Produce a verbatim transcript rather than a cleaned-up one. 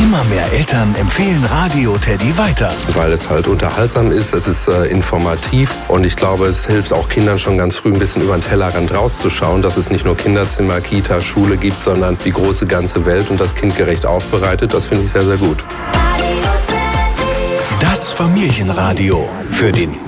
Immer mehr Eltern empfehlen Radio Teddy weiter. Weil es halt unterhaltsam ist, es ist äh, informativ und ich glaube, es hilft auch Kindern schon ganz früh ein bisschen über den Tellerrand rauszuschauen, dass es nicht nur Kinderzimmer, Kita, Schule gibt, sondern die große ganze Welt und das kindgerecht aufbereitet. Das finde ich sehr, sehr gut. Das Familienradio für den